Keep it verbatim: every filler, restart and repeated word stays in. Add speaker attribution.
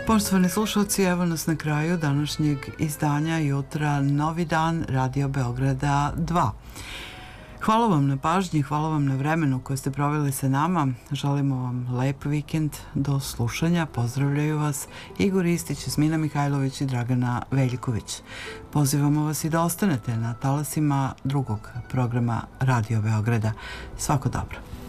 Speaker 1: Poštovani slušalci, evo nas na kraju današnjeg izdanja Jutra Novi dan Radio Beograda dva. Hvala vam na pažnji, hvala vam na vremenu koje ste proveli sa nama. Želimo vam lep vikend, do slušanja. Pozdravljaju vas Igor Istić, Jasmina Mihajlović i Dragana Veljković. Pozivamo vas i da ostanete na talasima drugog programa Radio Beograda. Svako dobro.